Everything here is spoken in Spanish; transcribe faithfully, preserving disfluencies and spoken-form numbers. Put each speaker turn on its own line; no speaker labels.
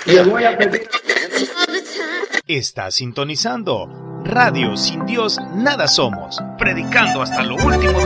Le voy a pedir.
Está sintonizando Radio Sin Dios Nada Somos, predicando hasta lo último de